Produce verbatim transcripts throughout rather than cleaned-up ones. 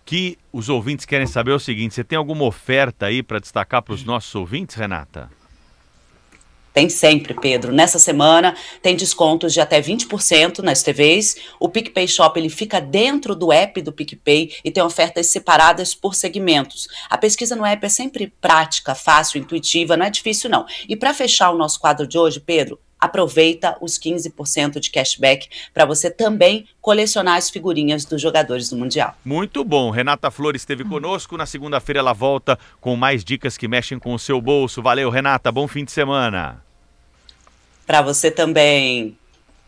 que os ouvintes querem saber é o seguinte: você tem alguma oferta aí para destacar para os nossos ouvintes, Renata? Tem sempre, Pedro. Nessa semana tem descontos de até vinte por cento nas T Vs. O PicPay Shop ele fica dentro do app do PicPay e tem ofertas separadas por segmentos. A pesquisa no app é sempre prática, fácil, intuitiva, não é difícil não. E para fechar o nosso quadro de hoje, Pedro, aproveita os quinze por cento de cashback para você também colecionar as figurinhas dos jogadores do Mundial. Muito bom. Renata Flores esteve conosco. Na segunda-feira ela volta com mais dicas que mexem com o seu bolso. Valeu, Renata. Bom fim de semana. Para você também.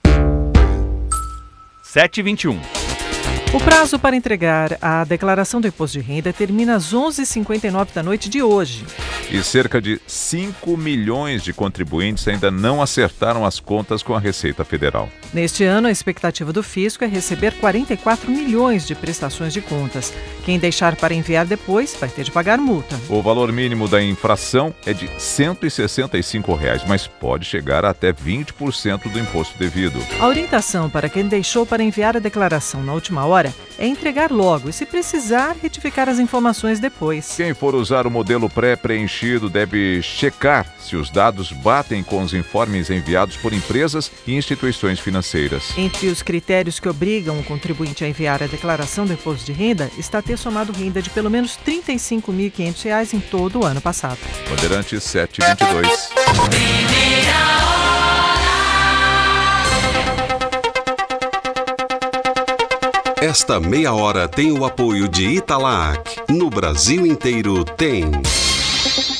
sete e vinte e um. O prazo para entregar a declaração do imposto de renda termina às onze e cinquenta e nove da noite de hoje. E cerca de cinco milhões de contribuintes ainda não acertaram as contas com a Receita Federal. Neste ano, a expectativa do fisco é receber quarenta e quatro milhões de prestações de contas. Quem deixar para enviar depois vai ter de pagar multa. O valor mínimo da infração é de cento e sessenta e cinco reais, mas pode chegar a até vinte por cento do imposto devido. A orientação para quem deixou para enviar a declaração na última hora é entregar logo e, se precisar, retificar as informações depois. Quem for usar o modelo pré-preenchido deve checar se os dados batem com os informes enviados por empresas e instituições financeiras. Entre os critérios que obrigam o contribuinte a enviar a declaração do imposto de renda está ter somado renda de pelo menos trinta e cinco mil e quinhentos reais em todo o ano passado. Bandeirantes sete e vinte e dois. Esta meia hora tem o apoio de Italac. No Brasil inteiro tem.